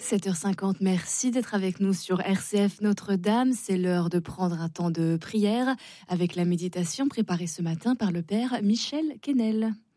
7h50, merci d'être avec nous sur RCF Notre-Dame. C'est l'heure de prendre un temps de prière avec la méditation préparée ce matin par le Père Michel Quesnel.